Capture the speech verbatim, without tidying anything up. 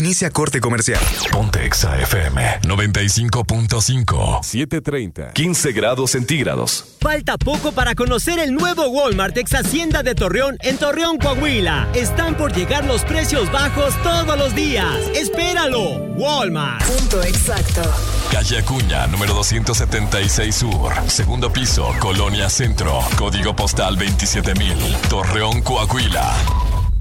Inicia corte comercial. Ponte Exa F M noventa y cinco punto cinco. siete treinta. quince grados centígrados. Falta poco para conocer el nuevo Walmart ex Hacienda de Torreón en Torreón, Coahuila. Están por llegar los precios bajos todos los días. ¡Espéralo! Walmart. Punto exacto. Calle Acuña, número doscientos setenta y seis Sur. Segundo piso, Colonia Centro. Código postal veintisiete mil. Torreón, Coahuila.